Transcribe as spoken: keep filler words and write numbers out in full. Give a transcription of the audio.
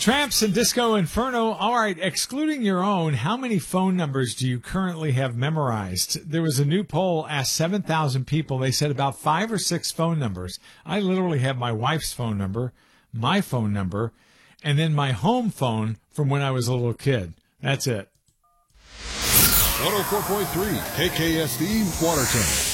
Tramps and Disco Inferno. All right, excluding your own, how many phone numbers do you currently have memorized? There was a new poll, asked seven thousand people. They said about five or six phone numbers. I literally have my wife's phone number, my phone number, and then my home phone from when I was a little kid. That's it. one oh four point three K K S D Watertown.